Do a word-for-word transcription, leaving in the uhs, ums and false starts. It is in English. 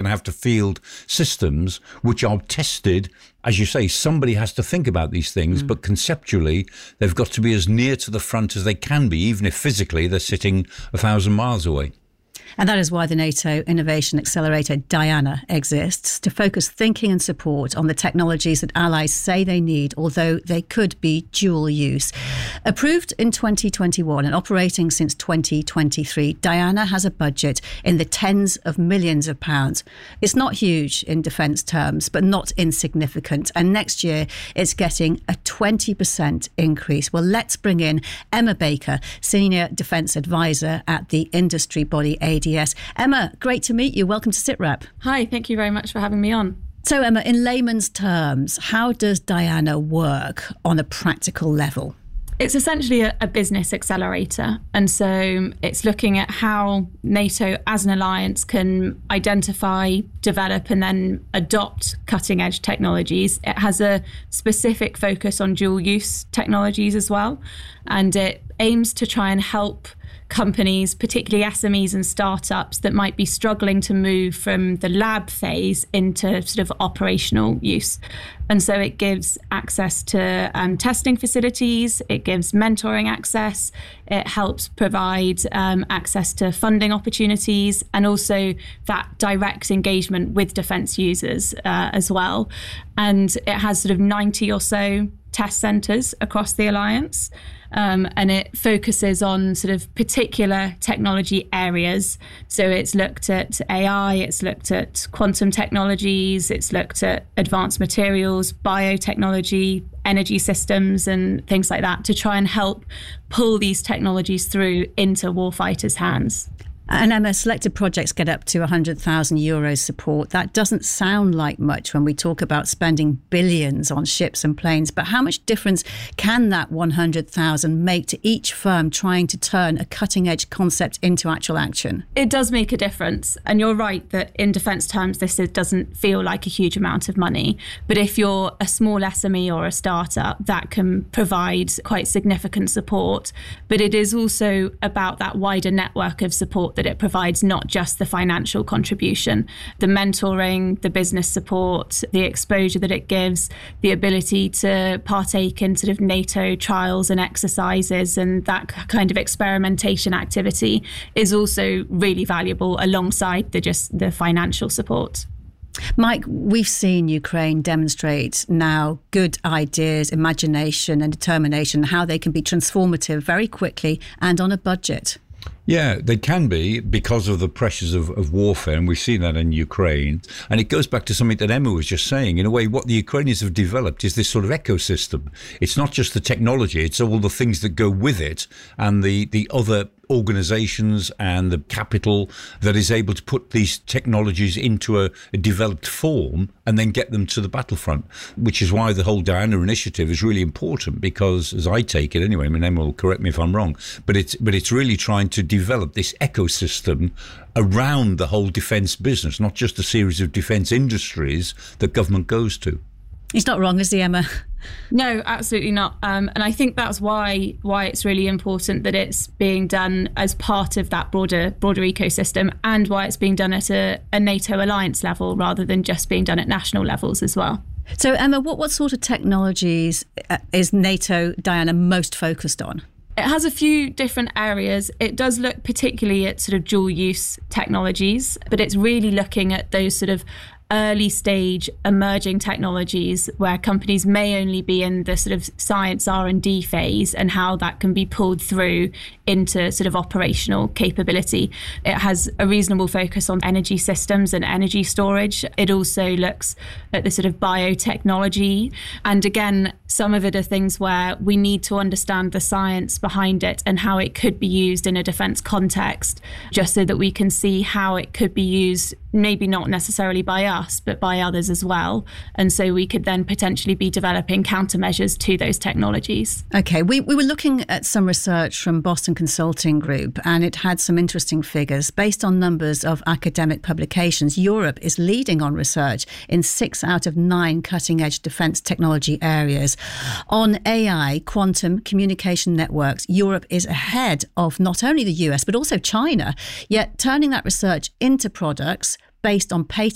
to have to field systems which are tested. As you say, somebody has to think about these things, mm. but conceptually, they've got to be as near to the front as they can be, even if physically they're sitting a thousand miles away. And that is why the NATO Innovation Accelerator, DIANA, exists, to focus thinking and support on the technologies that allies say they need, although they could be dual use. Approved in twenty twenty-one and operating since twenty twenty-three, DIANA has a budget in the tens of millions of pounds. It's not huge in defence terms, but not insignificant. And next year, it's getting a twenty percent increase. Well, let's bring in Emma Baker, Senior Defence Advisor at the industry body A D S. Emma, great to meet you. Welcome to SITREP. Hi, thank you very much for having me on. So, Emma, in layman's terms, how does DIANA work on a practical level? It's essentially a, a business accelerator. And so it's looking at how NATO as an alliance can identify, develop and then adopt cutting edge technologies. It has a specific focus on dual use technologies as well. And it aims to try and help companies, particularly S M Es and startups that might be struggling to move from the lab phase into sort of operational use. And so it gives access to um, testing facilities, it gives mentoring access, it helps provide um, access to funding opportunities, and also that direct engagement with defence users uh, as well. And it has sort of ninety or so test centres across the alliance. Um, and it focuses on sort of particular technology areas. So it's looked at A I, it's looked at quantum technologies, it's looked at advanced materials, biotechnology, energy systems and things like that to try and help pull these technologies through into warfighters' hands. And Emma, selected projects get up to one hundred thousand euros support. That doesn't sound like much when we talk about spending billions on ships and planes. But how much difference can that one hundred thousand make to each firm trying to turn a cutting edge concept into actual action? It does make a difference. And you're right that in defence terms, this doesn't feel like a huge amount of money. But if you're a small S M E or a startup, that can provide quite significant support. But it is also about that wider network of support that it provides, not just the financial contribution, the mentoring, the business support, the exposure that it gives, the ability to partake in sort of NATO trials and exercises, and that kind of experimentation activity is also really valuable alongside the just the financial support. Mike, we've seen Ukraine demonstrate now good ideas, imagination and determination, how they can be transformative very quickly and on a budget. Yeah, they can be because of the pressures of, of warfare, and we've seen that in Ukraine. And it goes back to something that Emma was just saying. In a way, what the Ukrainians have developed is this sort of ecosystem. It's not just the technology, it's all the things that go with it and the, the other organizations and the capital that is able to put these technologies into a, a developed form and then get them to the battlefront, which is why the whole DIANA initiative is really important, because as I take it anyway, I mean, Emma will correct me if I'm wrong, but it's, but it's really trying to develop this ecosystem around the whole defence business, not just a series of defence industries that government goes to. He's not wrong, is he, Emma? No, absolutely not. Um, and I think that's why why it's really important that it's being done as part of that broader broader ecosystem, and why it's being done at a, a NATO alliance level rather than just being done at national levels as well. So, Emma, what, what sort of technologies is NATO DIANA most focused on? It has a few different areas. It does look particularly at sort of dual use technologies, but it's really looking at those sort of early stage emerging technologies where companies may only be in the sort of science R and D phase, and how that can be pulled through into sort of operational capability. It has a reasonable focus on energy systems and energy storage. It also looks at the sort of biotechnology. And again, some of it are things where we need to understand the science behind it and how it could be used in a defence context, just so that we can see how it could be used, maybe not necessarily by us, but by others as well. And so we could then potentially be developing countermeasures to those technologies. Okay, we, we were looking at some research from Boston Consulting Group, and it had some interesting figures. Based on numbers of academic publications, Europe is leading on research in six out of nine cutting-edge defence technology areas. On A I, quantum, communication networks, Europe is ahead of not only the U S, but also China. Yet turning that research into products based on patent